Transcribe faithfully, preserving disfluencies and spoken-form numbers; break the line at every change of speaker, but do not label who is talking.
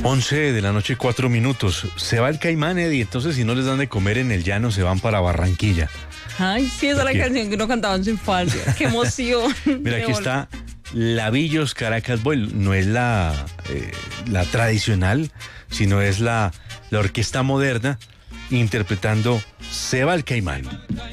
once de la noche, cuatro minutos. Se va el Caimán, Eddie, entonces si no les dan de comer en el llano, se van para Barranquilla.
Ay, sí, esa es la canción que uno cantaba en su infancia. ¡Qué emoción!
Mira, aquí está Lavillos Caracas Boy. No es la, eh, la tradicional, sino es la, la orquesta moderna interpretando Se va el Caimán.